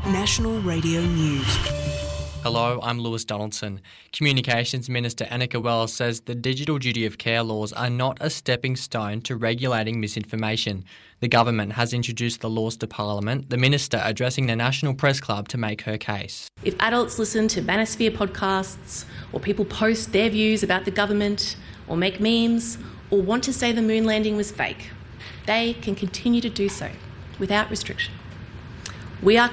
National Radio News. Hello, I'm Lewis Donaldson. Communications Minister Annika Wells says the digital duty of care laws are not a stepping stone to regulating misinformation. The government has introduced the laws to Parliament, the minister addressing the National Press Club to make her case. If adults listen to Manosphere podcasts, or people post their views about the government, or make memes, or want to say the moon landing was fake, they can continue to do so without restriction. We are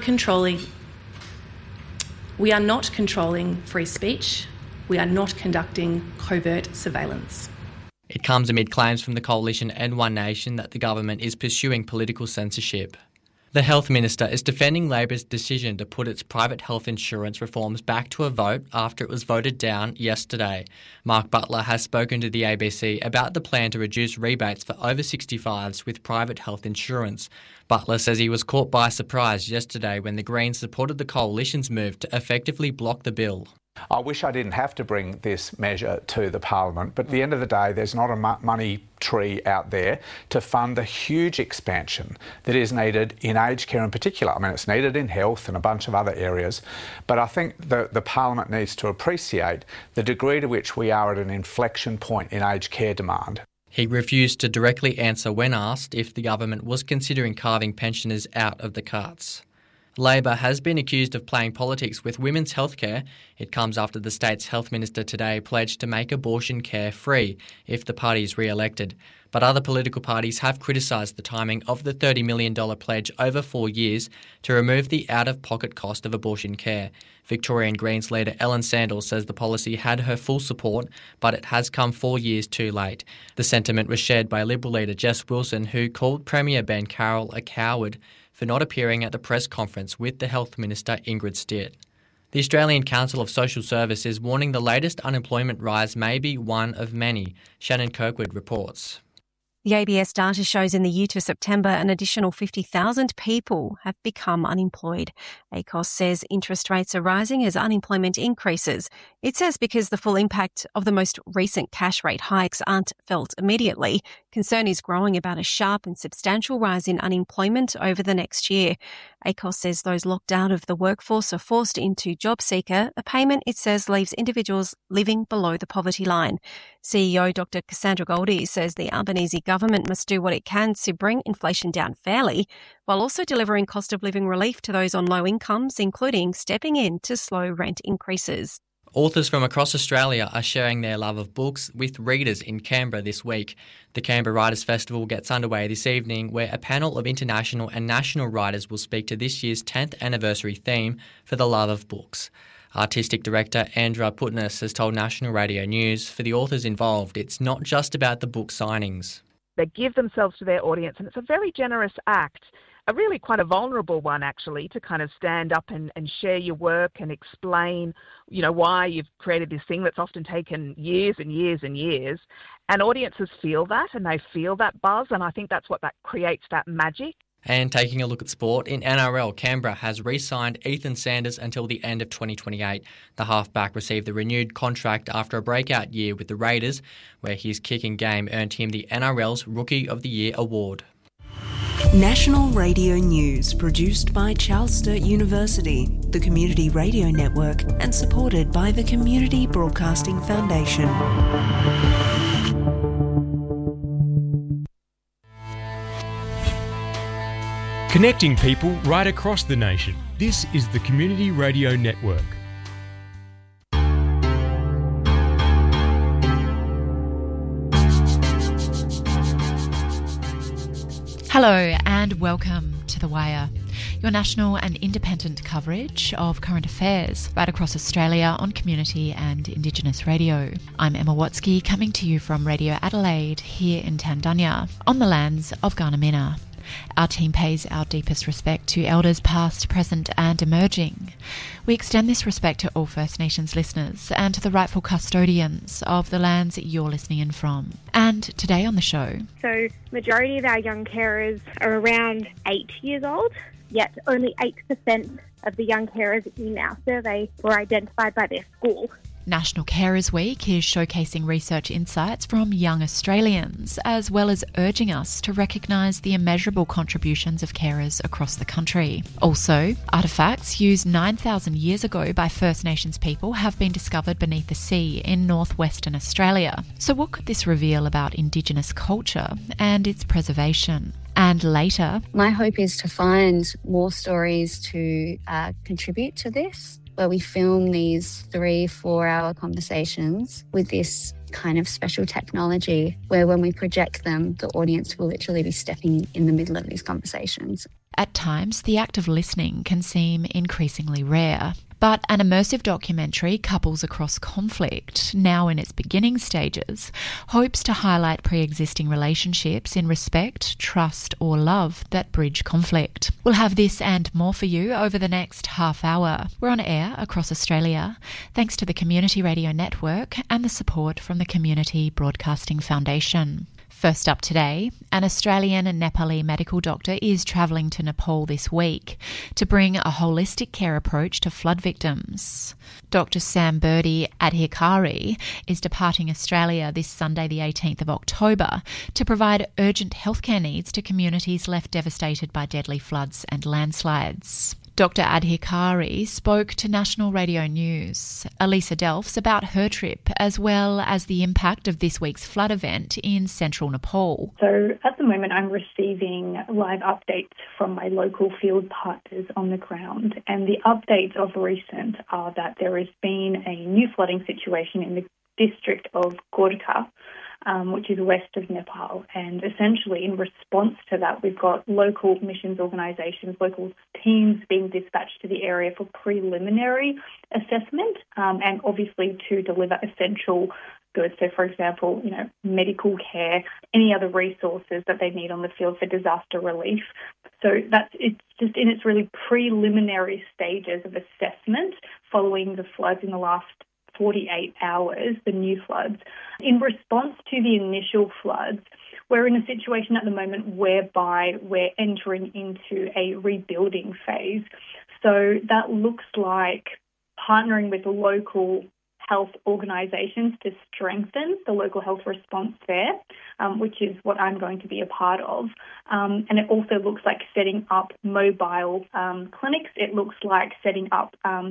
not controlling free speech. We are not conducting covert surveillance. It comes amid claims from the Coalition and One Nation that the government is pursuing political censorship. The Health Minister is defending Labor's decision to put its private health insurance reforms back to a vote after it was voted down yesterday. Mark Butler has spoken to the ABC about the plan to reduce rebates for over 65s with private health insurance. Butler says he was caught by surprise yesterday when the Greens supported the Coalition's move to effectively block the bill. I wish I didn't have to bring this measure to the Parliament, but at the end of the day, there's not a money tree out there to fund the huge expansion that is needed in aged care in particular. I mean, it's needed in health and a bunch of other areas, but I think the Parliament needs to appreciate the degree to which we are at an inflection point in aged care demand. He refused to directly answer when asked if the government was considering carving pensioners out of the cuts. Labor has been accused of playing politics with women's healthcare. It comes after the state's health minister today pledged to make abortion care free if the party is re-elected. But other political parties have criticised the timing of the $30 million pledge over 4 years to remove the out-of-pocket cost of abortion care. Victorian Greens leader Ellen Sandell says the policy had her full support, but it has come 4 years too late. The sentiment was shared by Liberal leader Jess Wilson, who called Premier Ben Carroll a coward for not appearing at the press conference with the Health Minister Ingrid Stitt. The Australian Council of Social Service is warning the latest unemployment rise may be one of many. Shannon Kirkwood reports. The ABS data shows in the year to September an additional 50,000 people have become unemployed. ACOS says interest rates are rising as unemployment increases. It says because the full impact of the most recent cash rate hikes aren't felt immediately, concern is growing about a sharp and substantial rise in unemployment over the next year. ACOS says those locked out of the workforce are forced into JobSeeker, a payment it says leaves individuals living below the poverty line. CEO Dr. Cassandra Goldie says the Albanese government must do what it can to bring inflation down fairly, while also delivering cost of living relief to those on low incomes, including stepping in to slow rent increases. Authors from across Australia are sharing their love of books with readers in Canberra this week. The Canberra Writers' Festival gets underway this evening, where a panel of international and national writers will speak to this year's 10th anniversary theme for the love of books. Artistic director Andra Putness has told National Radio News for the authors involved, it's not just about the book signings. They give themselves to their audience, and it's a very generous act. A really quite a vulnerable one, actually, to kind of stand up and share your work and explain, why you've created this thing that's often taken years and years and years. And audiences feel that, and they feel that buzz, and I think that's what that creates, that magic. And taking a look at sport, in NRL, Canberra has re-signed Ethan Sanders until the end of 2028. The halfback received the renewed contract after a breakout year with the Raiders, where his kicking game earned him the NRL's Rookie of the Year award. National Radio News, produced by Charles Sturt University, the Community Radio Network, and supported by the Community Broadcasting Foundation. Connecting people right across the nation. This is the Community Radio Network. Hello and welcome to The Wire, your national and independent coverage of current affairs right across Australia on community and Indigenous radio. I'm Emma Watsky, coming to you from Radio Adelaide here in Tandunya on the lands of Garnamina. Our team pays our deepest respect to Elders past, present and emerging. We extend this respect to all First Nations listeners and to the rightful custodians of the lands you're listening in from. And today on the show... So, majority of our young carers are around 8 years old, yet only 8% of the young carers in our survey were identified by their school. National Carers Week is showcasing research insights from young Australians, as well as urging us to recognise the immeasurable contributions of carers across the country. Also, artefacts used 9,000 years ago by First Nations people have been discovered beneath the sea in northwestern Australia. So what could this reveal about Indigenous culture and its preservation? And later, my hope is to find more stories to contribute to this, where we film these 3-4 hour conversations with this kind of special technology where when we project them, the audience will literally be stepping in the middle of these conversations. At times, the act of listening can seem increasingly rare. But an immersive documentary, Couples Across Conflict, now in its beginning stages, hopes to highlight pre-existing relationships in respect, trust or love that bridge conflict. We'll have this and more for you over the next half hour. We're on air across Australia, thanks to the Community Radio Network and the support from the Community Broadcasting Foundation. First up today, an Australian and Nepali medical doctor is travelling to Nepal this week to bring a holistic care approach to flood victims. Dr. Sambirti Adhikari is departing Australia this Sunday the 18th of October to provide urgent healthcare needs to communities left devastated by deadly floods and landslides. Dr. Adhikari spoke to National Radio News, Elisa Delfs, about her trip as well as the impact of this week's flood event in central Nepal. So at the moment I'm receiving live updates from my local field partners on the ground, and the updates of recent are that there has been a new flooding situation in the district of Gorkha, which is west of Nepal. And essentially in response to that, we've got local missions organisations, local teams being dispatched to the area for preliminary assessment and obviously to deliver essential goods. So, for example, medical care, any other resources that they need on the field for disaster relief. So it's just in its really preliminary stages of assessment following the floods in the last 48 hours, the new floods. In response to the initial floods, we're in a situation at the moment whereby we're entering into a rebuilding phase. So that looks like partnering with local health organisations to strengthen the local health response there, which is what I'm going to be a part of. And it also looks like setting up mobile clinics. It looks like setting up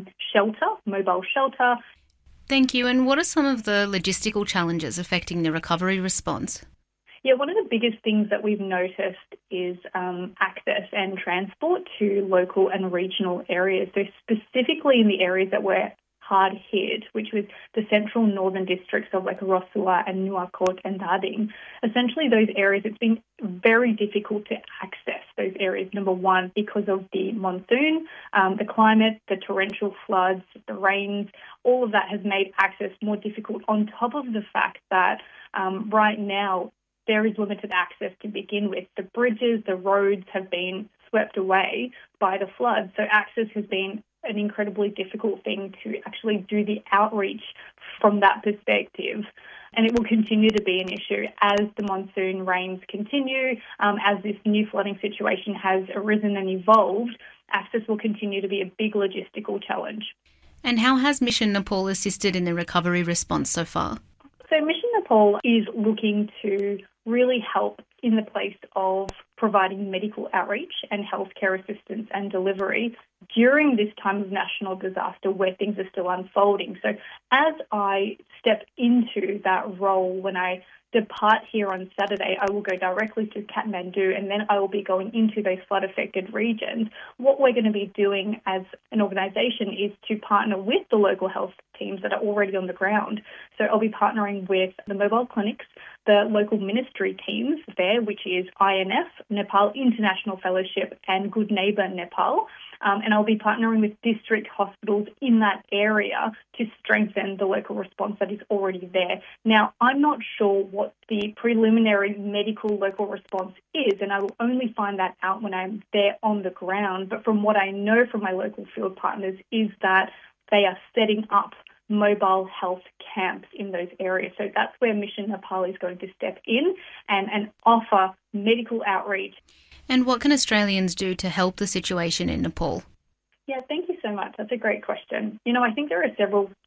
mobile shelter. Thank you. And what are some of the logistical challenges affecting the recovery response? Yeah, one of the biggest things that we've noticed is access and transport to local and regional areas. So specifically in the areas that were hard hit, which was the central northern districts of like Rosula and Nuwakot and Dading. Essentially those areas, it's been very difficult to access those areas. Number one, because of the monsoon, the climate, the torrential floods, the rains, all of that has made access more difficult, on top of the fact that right now there is limited access to begin with. The bridges, the roads have been swept away by the floods, so access has been an incredibly difficult thing to actually do the outreach from that perspective. And it will continue to be an issue as the monsoon rains continue, as this new flooding situation has arisen and evolved. Access will continue to be a big logistical challenge. And how has Mission Nepal assisted in the recovery response so far? So Mission Nepal is looking to really help in the place of providing medical outreach and healthcare assistance and delivery during this time of national disaster where things are still unfolding. So as I step into that role, when I depart here on Saturday, I will go directly to Kathmandu and then I will be going into those flood-affected regions. What we're going to be doing as an organisation is to partner with the local health teams that are already on the ground. So I'll be partnering with the mobile clinics, the local ministry teams there, which is INF, Nepal International Fellowship, and Good Neighbour Nepal. And I'll be partnering with district hospitals in that area to strengthen the local response that is already there. Now, I'm not sure what the preliminary medical local response is, and I will only find that out when I'm there on the ground. But from what I know from my local field partners is that they are setting up mobile health camps in those areas. So that's where Mission Nepal is going to step in and offer medical outreach. And what can Australians do to help the situation in Nepal? Yeah, thank you so much. That's a great question. I think there are several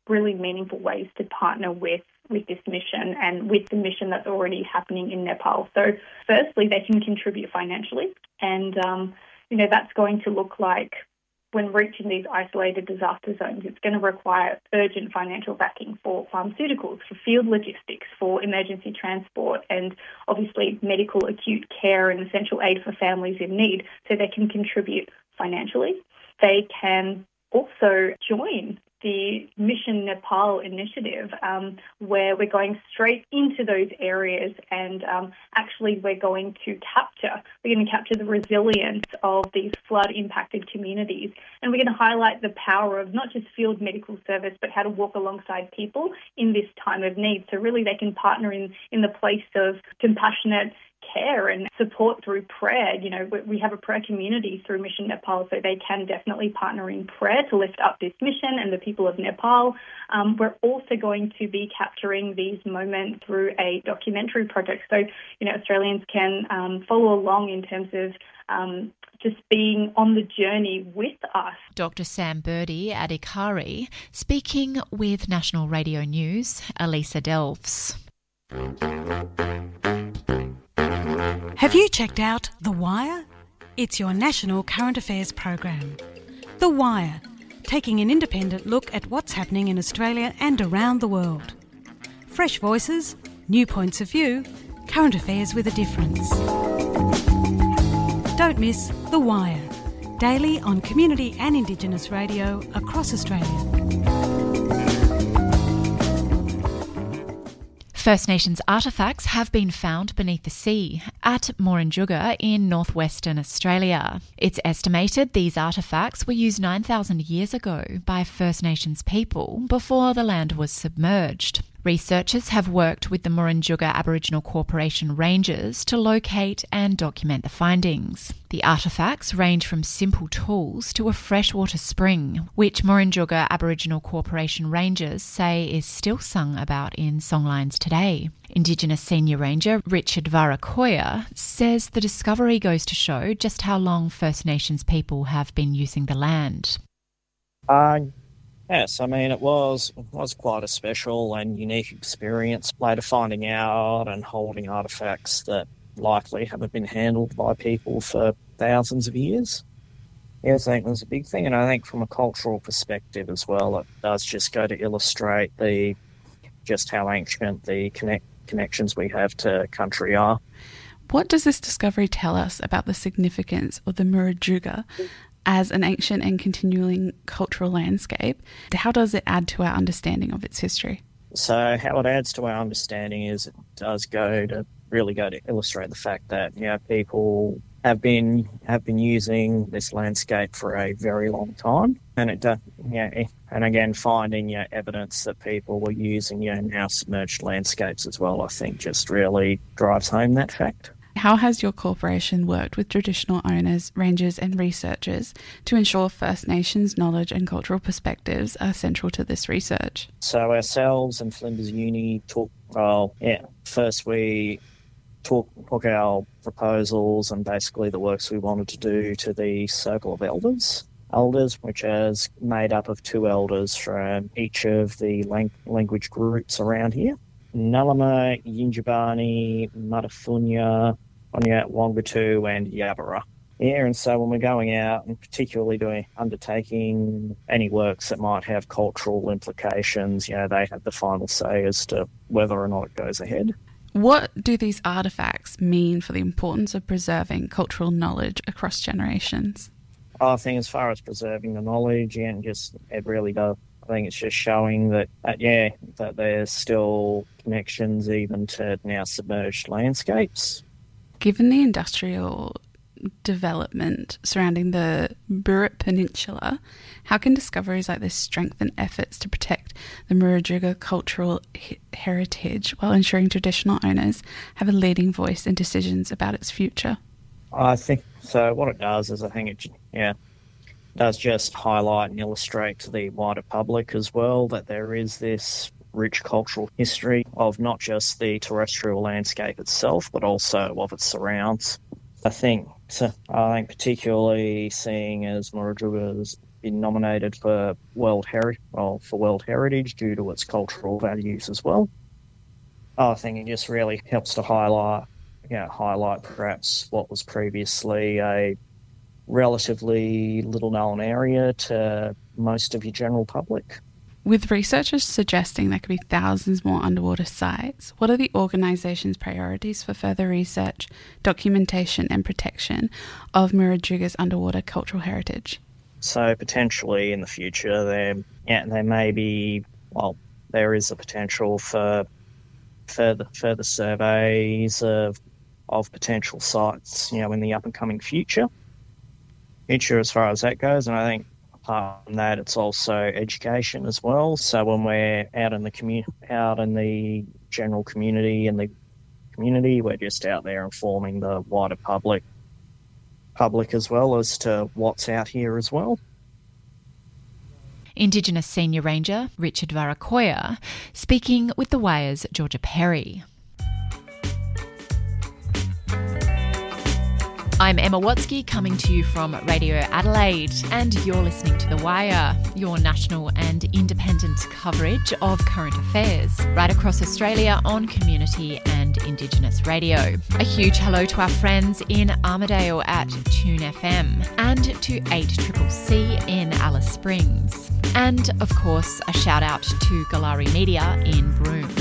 really meaningful ways to partner with this mission and with the mission that's already happening in Nepal. So firstly, they can contribute financially, and that's going to look like, when reaching these isolated disaster zones, it's going to require urgent financial backing for pharmaceuticals, for field logistics, for emergency transport, and obviously medical acute care and essential aid for families in need, so they can contribute financially. They can also join the Mission Nepal initiative, where we're going straight into those areas and actually we're going to capture the resilience of these flood-impacted communities, and we're going to highlight the power of not just field medical service, but how to walk alongside people in this time of need. So really they can partner in the place of compassionate care and support through prayer. We have a prayer community through Mission Nepal, so they can definitely partner in prayer to lift up this mission and the people of Nepal. We're also going to be capturing these moments through a documentary project, so Australians can follow along in terms of just being on the journey with us. Dr. Sam Birdie at ICARI, speaking with National Radio News, Elisa Delphs. Have you checked out The Wire? It's your national current affairs program. The Wire, taking an independent look at what's happening in Australia and around the world. Fresh voices, new points of view, current affairs with a difference. Don't miss The Wire, daily on community and Indigenous radio across Australia. First Nations artefacts have been found beneath the sea at Morinjuga in northwestern Australia. It's estimated these artefacts were used 9,000 years ago by First Nations people before the land was submerged. Researchers have worked with the Morinjuga Aboriginal Corporation Rangers to locate and document the findings. The artefacts range from simple tools to a freshwater spring, which Morinjuga Aboriginal Corporation Rangers say is still sung about in songlines today. Indigenous Senior Ranger Richard Varakoya says the discovery goes to show just how long First Nations people have been using the land. Yes, I mean, it was quite a special and unique experience, later finding out and holding artefacts that likely haven't been handled by people for thousands of years. Yeah, I think it was a big thing, and I think from a cultural perspective as well, it does just go to illustrate just how ancient the connections we have to country are. What does this discovery tell us about the significance of the Murujuga as an ancient and continuing cultural landscape? How does it add to our understanding of its history? So how it adds to our understanding is it does go to illustrate the fact that people have been using this landscape for a very long time, and and again finding evidence that people were using now submerged landscapes as well, I think just really drives home that fact. How has your corporation worked with traditional owners, rangers and researchers to ensure First Nations knowledge and cultural perspectives are central to this research? So ourselves and Flinders Uni first we took our proposals and basically the works we wanted to do to the Circle of Elders, which is made up of 2 elders from each of the language groups around here. Nulama, Yinjabani, Matafunya, Wangatu and Yabara. Yeah, and so when we're going out and particularly undertaking any works that might have cultural implications, they have the final say as to whether or not it goes ahead. What do these artefacts mean for the importance of preserving cultural knowledge across generations? I think as far as preserving the knowledge, it really does. I think it's just showing that there's still connections even to now submerged landscapes. Given the industrial development surrounding the Burrup Peninsula, how can discoveries like this strengthen efforts to protect the Murujuga cultural heritage while ensuring traditional owners have a leading voice in decisions about its future? I think so. What it does is it does just highlight and illustrate to the wider public as well that there is this rich cultural history of not just the terrestrial landscape itself, but also of its surrounds. I think particularly seeing as Murujuga has been nominated for World Heritage due to its cultural values as well. I think it just really helps to highlight perhaps what was previously a relatively little-known area to most of your general public. With researchers suggesting there could be thousands more underwater sites, what are the organisation's priorities for further research, documentation and protection of Murujuga's underwater cultural heritage? So potentially in the future there is a potential for further surveys of potential sites, in the up and coming future as far as that goes. And I think apart from that, it's also education as well. So when we're out in the general community and the community, we're just out there informing the wider public as well as to what's out here as well. Indigenous Senior Ranger Richard Varakoya speaking with The Wire's Georgia Perry. I'm Emma Watsky coming to you from Radio Adelaide, and you're listening to The Wire, your national and independent coverage of current affairs right across Australia on Community and Indigenous radio. A huge hello to our friends in Armidale at Tune FM and to 8CCC in Alice Springs. And, of course, a shout out to Galari Media in Broome.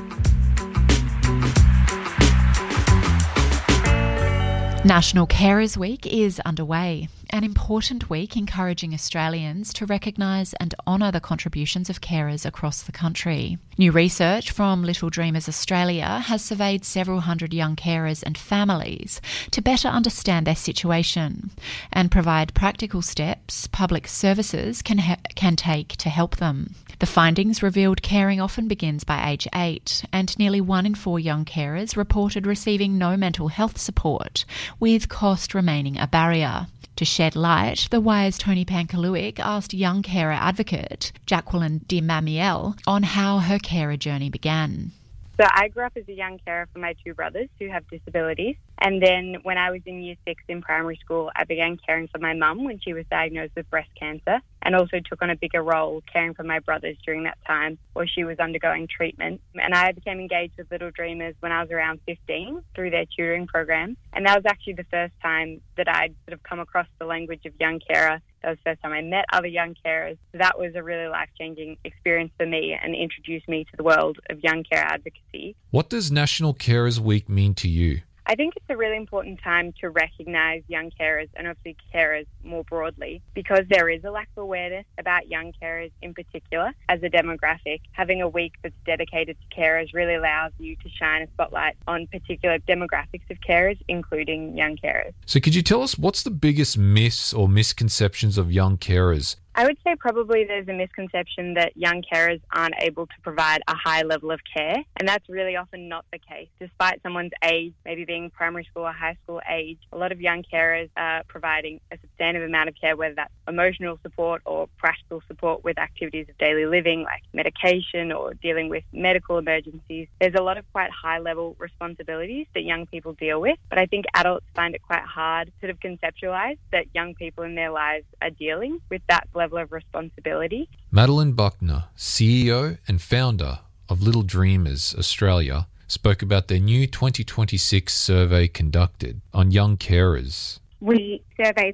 National Carers Week is underway, an important week encouraging Australians to recognise and honour the contributions of carers across the country. New research from Little Dreamers Australia has surveyed several hundred young carers and families to better understand their situation and provide practical steps public services can take to help them. The findings revealed caring often begins by age 8, and nearly 1 in 4 young carers reported receiving no mental health support, with cost remaining a barrier. To shed light, The Wire's Tony Pankaluik asked young carer advocate Jacqueline de Mamiel on how her carer journey began. So I grew up as a young carer for my 2 brothers who have disabilities. And then when I was in Year 6 in primary school, I began caring for my mum when she was diagnosed with breast cancer, and also took on a bigger role caring for my brothers during that time while she was undergoing treatment. And I became engaged with Little Dreamers when I was around 15 through their tutoring program. And that was actually the first time that I'd sort of come across the language of young carer. That was the first time I met other young carers. So that was a really life-changing experience for me and introduced me to the world of young care advocacy. What does National Carers Week mean to you? I think it's a really important time to recognise young carers and obviously carers more broadly, because there is a lack of awareness about young carers in particular as a demographic. Having a week that's dedicated to carers really allows you to shine a spotlight on particular demographics of carers, including young carers. So could you tell us what's the biggest myths or misconceptions of young carers? I would say probably there's a misconception that young carers aren't able to provide a high level of care, and that's really often not the case. Despite someone's age, maybe being primary school or high school age, a lot of young carers are providing a substantive amount of care, whether that's emotional support or practical support with activities of daily living like medication or dealing with medical emergencies. There's a lot of quite high level responsibilities that young people deal with, but I think adults find it quite hard to sort of conceptualise that young people in their lives are dealing with that level of responsibility. Madeline Buckner, CEO and founder of Little Dreamers Australia, spoke about their new 2026 survey conducted on young carers. We surveyed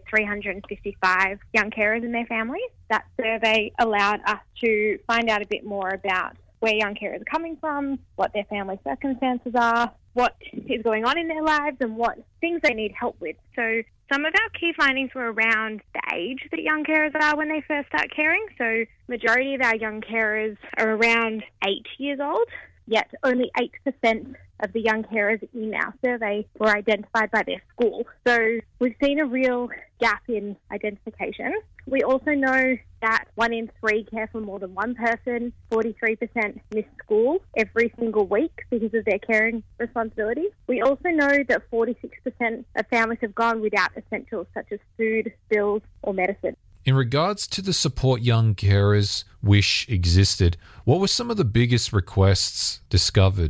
355 young carers and their families. That survey allowed us to find out a bit more about where young carers are coming from, what their family circumstances are, what is going on in their lives and what things they need help with. So some of our key findings were around the age that young carers are when they first start caring. So majority of our young carers are around 8 years old, yet only 8% of the young carers in our survey were identified by their school. So we've seen a real gap in identification. We also know that 1 in 3 care for more than one person, 43% miss school every single week because of their caring responsibilities. We also know that 46% of families have gone without essentials such as food, bills or medicine. In regards to the support young carers wish existed, what were some of the biggest requests discovered?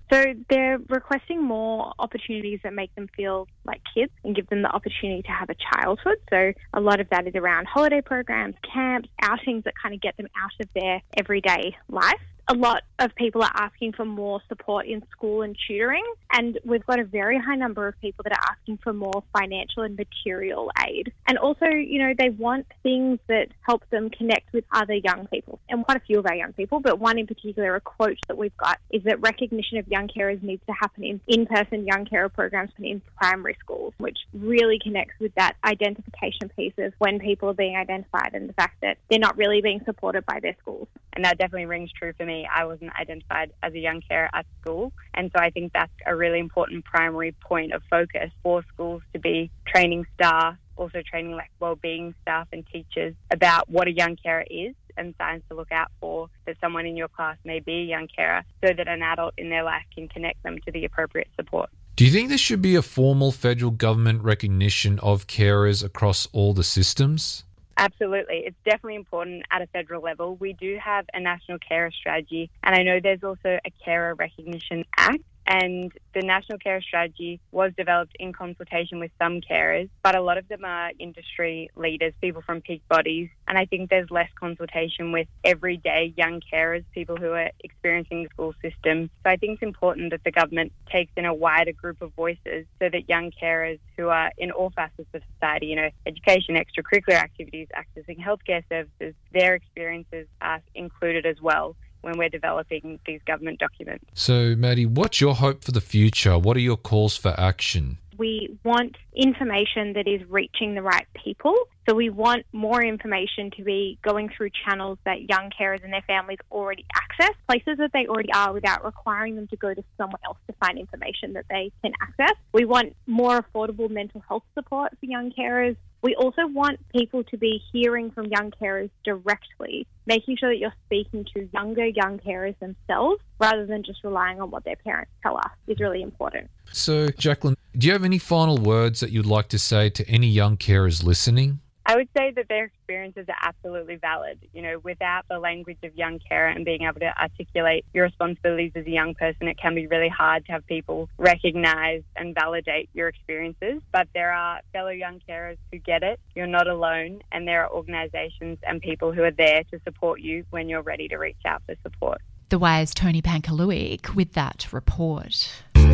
So they're requesting more opportunities that make them feel like kids and give them the opportunity to have a childhood. So a lot of that is around holiday programs, camps, outings that kind of get them out of their everyday life. A lot of people are asking for more support in school and tutoring, and we've got a very high number of people that are asking for more financial and material aid. And also, they want things that help them connect with other young people, and quite a few of our young people, but one in particular, a quote that we've got, is that recognition of young carers needs to happen in in-person young carer programs in primary schools, which really connects with that identification piece of when people are being identified and the fact that they're not really being supported by their schools. And that definitely rings true for me. I wasn't identified as a young carer at school. And so I think that's a really important primary point of focus for schools to be training staff, also training like wellbeing staff and teachers about what a young carer is and signs to look out for, that someone in your class may be a young carer, so that an adult in their life can connect them to the appropriate support. Do you think there should be a formal federal government recognition of carers across all the systems? Absolutely. It's definitely important at a federal level. We do have a national carer strategy, and I know there's also a Carer Recognition Act. And the National Carer Strategy was developed in consultation with some carers, but a lot of them are industry leaders, people from peak bodies. And I think there's less consultation with everyday young carers, people who are experiencing the school system. So I think it's important that the government takes in a wider group of voices so that young carers who are in all facets of society, education, extracurricular activities, accessing healthcare services, their experiences are included as well when we're developing these government documents. So, Maddie, what's your hope for the future? What are your calls for action? We want information that is reaching the right people. So we want more information to be going through channels that young carers and their families already access, places that they already are, without requiring them to go to someone else to find information that they can access. We want more affordable mental health support for young carers. We also want people to be hearing from young carers directly, making sure that you're speaking to younger young carers themselves rather than just relying on what their parents tell us is really important. So, Jacqueline, do you have any final words that you'd like to say to any young carers listening? I would say that their experiences are absolutely valid. Without the language of young carer and being able to articulate your responsibilities as a young person, it can be really hard to have people recognise and validate your experiences. But there are fellow young carers who get it. You're not alone, and there are organisations and people who are there to support you when you're ready to reach out for support. The Wire's Tony Pankaluik with that report.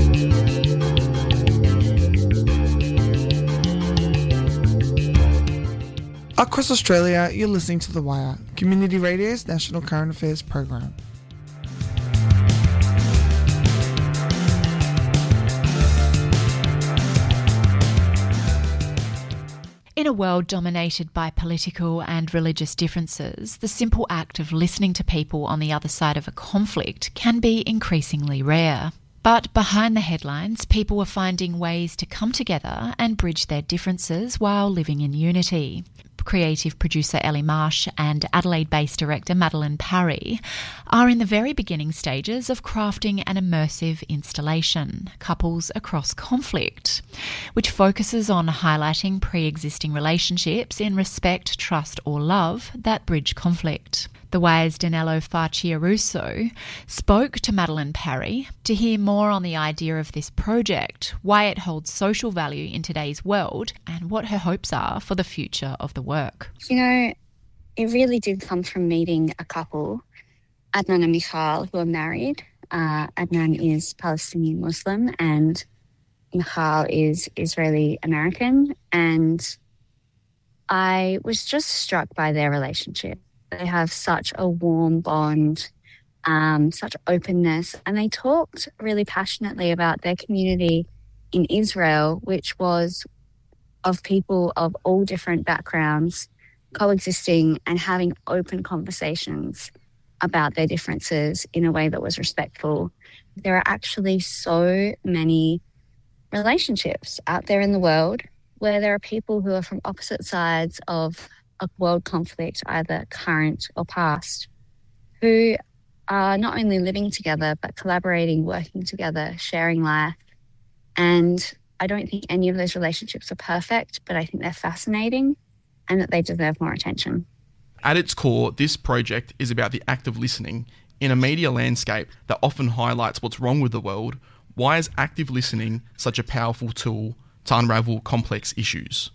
Across Australia, you're listening to The Wire, Community Radio's national current affairs program. In a world dominated by political and religious differences, the simple act of listening to people on the other side of a conflict can be increasingly rare. But behind the headlines, people are finding ways to come together and bridge their differences while living in unity. Creative producer Ellie Marsh and Adelaide-based director Madeline Parry are in the very beginning stages of crafting an immersive installation, Couples Across Conflict, which focuses on highlighting pre-existing relationships in respect, trust or love that bridge conflict. The Wire's Danilo Farciaruso spoke to Madeline Parry to hear more on the idea of this project, why it holds social value in today's world, and what her hopes are for the future of the work. It really did come from meeting a couple, Adnan and Michal, who are married. Adnan is Palestinian Muslim and Michal is Israeli American. And I was just struck by their relationship. They have such a warm bond, such openness, and they talked really passionately about their community in Israel, which was of people of all different backgrounds coexisting and having open conversations about their differences in a way that was respectful. There are actually so many relationships out there in the world where there are people who are from opposite sides of a world conflict, either current or past, who are not only living together, but collaborating, working together, sharing life. And I don't think any of those relationships are perfect, but I think they're fascinating and that they deserve more attention. At its core, this project is about the act of listening In a media landscape that often highlights what's wrong with the world, why is active listening such a powerful tool to unravel complex issues?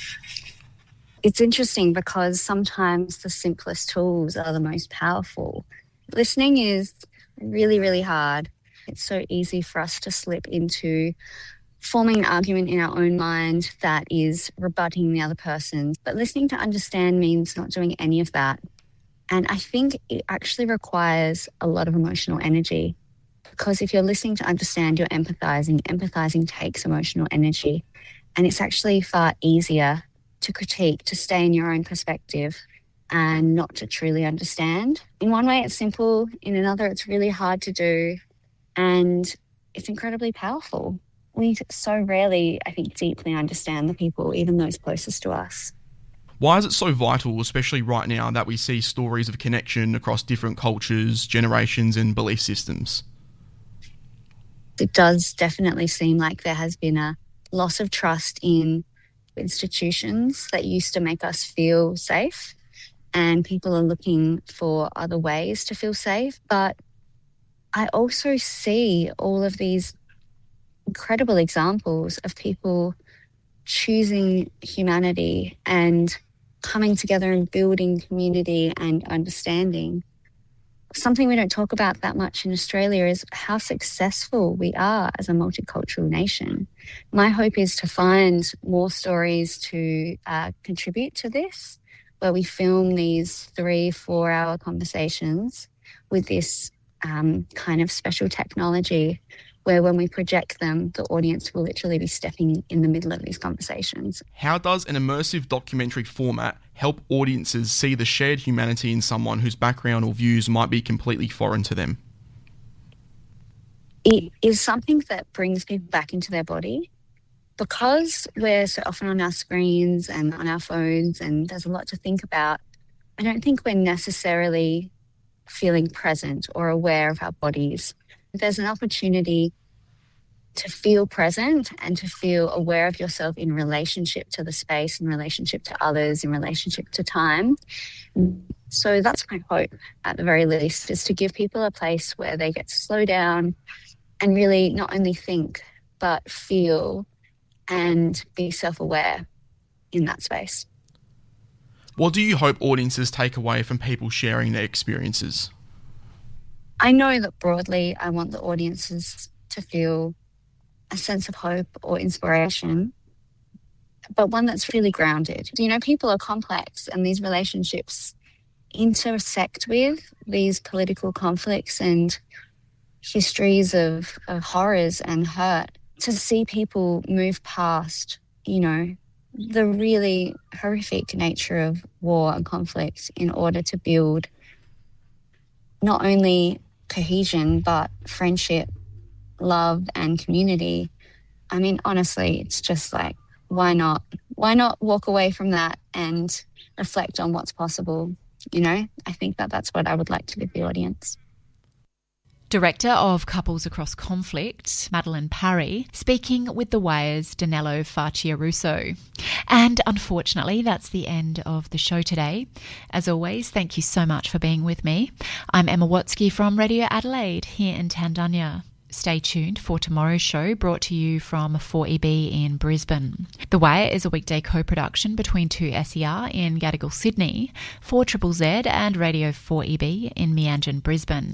It's interesting because sometimes the simplest tools are the most powerful. Listening is really, really hard. It's so easy for us to slip into forming an argument in our own mind that is rebutting the other person. But listening to understand means not doing any of that. And I think it actually requires a lot of emotional energy, because if you're listening to understand, you're empathizing. Empathizing takes emotional energy. And it's actually far easier to critique, to stay in your own perspective and not to truly understand. In one way, it's simple. In another, it's really hard to do. And it's incredibly powerful. We so rarely, I think, deeply understand the people, even those closest to us. Why is it so vital, especially right now, that we see stories of connection across different cultures, generations and belief systems? It does definitely seem like there has been a loss of trust in institutions that used to make us feel safe, and people are looking for other ways to feel safe. But I also see all of these incredible examples of people choosing humanity and coming together and building community and understanding. Something we don't talk about that much in Australia is how successful we are as a multicultural nation. My hope is to find more stories to contribute to this, where we film these 3-4 hour conversations with this kind of special technology, where when we project them, the audience will literally be stepping in the middle of these conversations. How does an immersive documentary format help audiences see the shared humanity in someone whose background or views might be completely foreign to them? It is something that brings people back into their body. Because we're so often on our screens and on our phones and there's a lot to think about, I don't think we're necessarily feeling present or aware of our bodies. There's an opportunity to feel present and to feel aware of yourself in relationship to the space, in relationship to others, in relationship to time. So that's my hope, at the very least, is to give people a place where they get to slow down and really not only think, but feel and be self-aware in that space. What do you hope audiences take away from people sharing their experiences? I know that broadly I want the audiences to feel a sense of hope or inspiration, but one that's really grounded. You know, people are complex and these relationships intersect with these political conflicts and histories of horrors and hurt. To see people move past, you know, the really horrific nature of war and conflict in order to build not only cohesion, but friendship, love, and community. I mean, honestly, it's just like, why not? Why not walk away from that and reflect on what's possible? You know, I think that's what I would like to give the audience. Director of Couples Across Conflict, Madeline Parry, speaking with The Wire's Danilo Facciaruso. And unfortunately, that's the end of the show today. As always, thank you so much for being with me. I'm Emma Watsky from Radio Adelaide here in Tandanya. Stay tuned for tomorrow's show, brought to you from 4EB in Brisbane. The Wire is a weekday co-production between 2SER in Gadigal, Sydney, 4ZZZ and Radio 4EB in Meanjin, Brisbane.